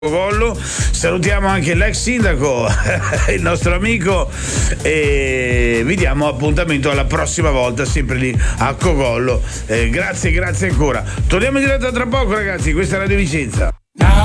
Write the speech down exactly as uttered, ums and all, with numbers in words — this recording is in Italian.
Cogollo. Salutiamo anche l'ex sindaco, il nostro amico, e vi diamo appuntamento alla prossima volta, sempre lì a Cogollo. Eh, grazie, grazie ancora. Torniamo in diretta tra poco, ragazzi. Questa è Radio Vicenza.